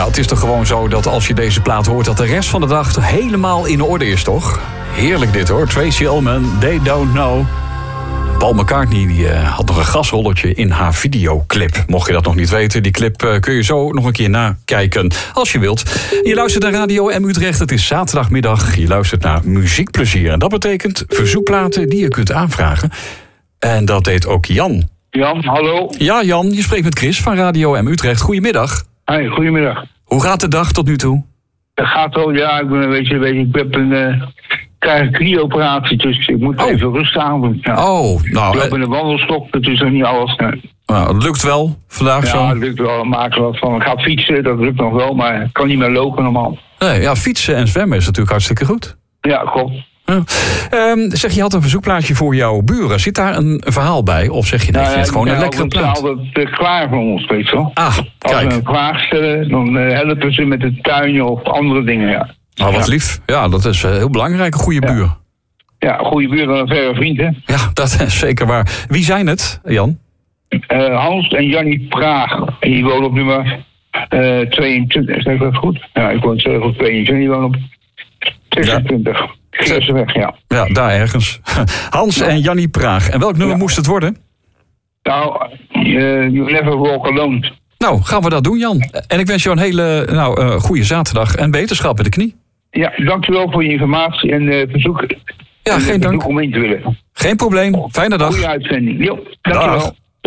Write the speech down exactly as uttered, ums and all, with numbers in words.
het is toch gewoon zo dat als je deze plaat hoort, dat de rest van de dag helemaal in orde is, toch? Heerlijk dit hoor. Tracy Ullman, They Don't Know. Paul McCartney die, uh, had nog een gasrolletje in haar videoclip. Mocht je dat nog niet weten, die clip uh, kun je zo nog een keer nakijken. Als je wilt. Je luistert naar Radio M Utrecht. Het is zaterdagmiddag. Je luistert naar Muziekplezier. En dat betekent verzoekplaten die je kunt aanvragen. En dat deed ook Jan. Jan, hallo. Ja, Jan, je spreekt met Chris van Radio M Utrecht. Goedemiddag. Hey, goedemiddag. Hoe gaat de dag tot nu toe? Het gaat wel, ja, ik ben een beetje, weet je, ik heb een, uh, krijg een knieoperatie, dus ik moet oh. even rustig aan doen. Ja. Oh, nou. Ik loop in de wandelstok, dat is nog niet alles. Nee. Nou, het lukt wel vandaag ja, zo. Ja, het lukt wel. Ik maak er wat van. Ik ga fietsen, dat lukt nog wel, maar ik kan niet meer lopen normaal. Nee, ja, fietsen en zwemmen is natuurlijk hartstikke goed. Ja, klopt. Ja. Um, zeg, je had een verzoekplaatje voor jouw buren. Zit daar een verhaal bij? Of zeg je, nee, nou, ik vind het gewoon een lekkere plaat? Ze zijn altijd klaar voor ons, weet je wel. Ah, kijk. Als we een vraag stellen, dan uh, helpen ze met het tuinen of andere dingen, ja. Nou, wat ja. lief. Ja, dat is uh, heel belangrijk, een goede ja. buur. Ja, een goede buur dan een verre vriend, hè? Ja, dat is zeker waar. Wie zijn het, Jan? Uh, Hans en Jannie Praag. En die wonen op nummer uh, tweeëntwintig. Zeg ik dat goed? Ja, ik woon zelf op tweeëntwintig. Die wonen op zesentwintig. Ja. Weg, ja. Ja, daar ergens. Hans ja. en Jannie Praag. En welk nummer ja. moest het worden? Nou, uh, You Never Walk Alone. Nou, gaan we dat doen, Jan. En ik wens jou een hele nou, uh, goede zaterdag en beterschap met de knie. Ja, dankjewel voor je informatie en uh, verzoek. Ja, en, geen uh, dank. Om in te willen. Geen probleem. Fijne dag. Goeie uitzending. Jo, dankjewel. Dag.